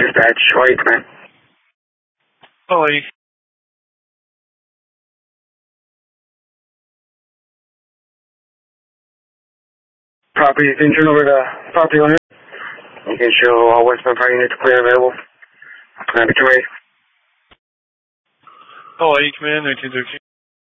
Dispatch, why you come in? Oi. Property is being turned over to property owner. You can show all westbound party units clear available. Be ready. Oi, come in, 1913.